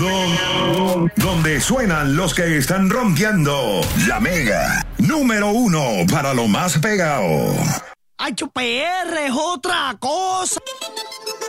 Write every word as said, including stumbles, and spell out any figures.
Donde suenan los que están rompiendo. La Mega, número uno para lo más pegado. H P R es otra cosa.